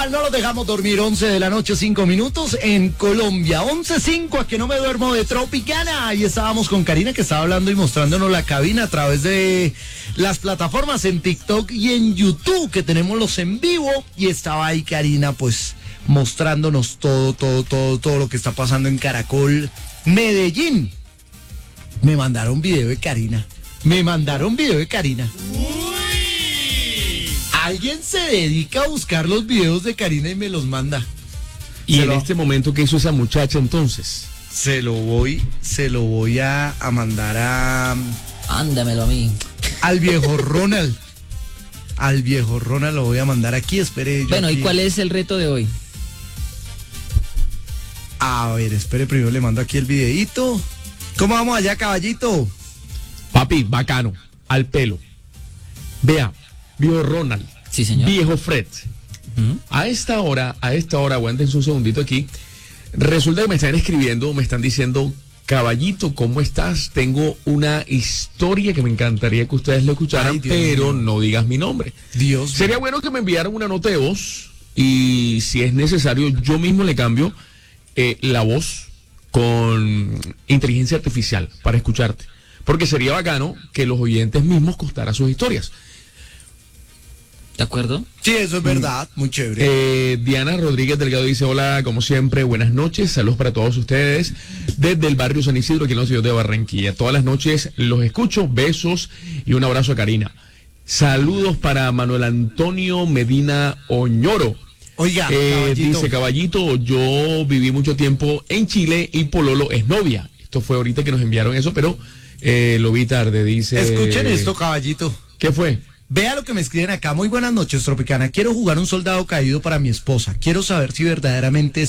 Igual no los dejamos dormir. 11 de la noche, 5 minutos en Colombia. 11:05, a que no me duermo de Tropicana. Ahí estábamos con Karina, que estaba hablando y mostrándonos la cabina a través de las plataformas en TikTok y en YouTube, que tenemos los en vivo. Y estaba ahí Karina, pues, mostrándonos todo lo que está pasando en Caracol, Medellín. Me mandaron video de Karina. Alguien se dedica a buscar los videos de Karina y me los manda. Y en este momento, ¿qué hizo esa muchacha entonces? Se lo voy a mandar a... Ándamelo a mí. Al viejo Ronald. Al viejo Ronald lo voy a mandar aquí, espere. Bueno, aquí. ¿y cuál es el reto de hoy? A ver, espere, primero le mando aquí el videíto. ¿Cómo vamos allá, caballito? Papi, bacano, al pelo. Vea, viejo Ronald. Sí, señor. Viejo Fred. A esta hora, aguántense un segundito aquí. Resulta que me están escribiendo, me están diciendo, caballito, ¿cómo estás? Tengo una historia que me encantaría que ustedes lo escucharan, pero no digas mi nombre. Dios. Sería bueno que me enviaran una nota de voz y si es necesario, yo mismo le cambio la voz con inteligencia artificial para escucharte. Porque sería bacano que los oyentes mismos contaran sus historias. ¿De acuerdo? Sí, eso es verdad, muy chévere. Diana Rodríguez Delgado dice, hola, como siempre, buenas noches, saludos para todos ustedes desde el barrio San Isidro, aquí en la ciudad de Barranquilla. Todas las noches los escucho, besos y un abrazo a Karina. Saludos para Manuel Antonio Medina Oñoro. Oiga, dice, caballito, yo viví mucho tiempo en Chile y Pololo es novia. Esto fue ahorita que nos enviaron eso, pero lo vi tarde, dice. Escuchen esto, caballito. ¿Qué fue? Vea lo que me escriben acá. Muy buenas noches, Tropicana. Quiero jugar un soldado caído para mi esposa. Quiero saber si verdaderamente